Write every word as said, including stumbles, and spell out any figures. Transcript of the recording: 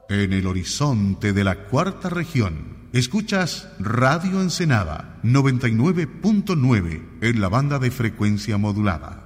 en el horizonte de la cuarta región. Escuchas Radio Ensenada noventa y nueve punto nueve en la banda de frecuencia modulada.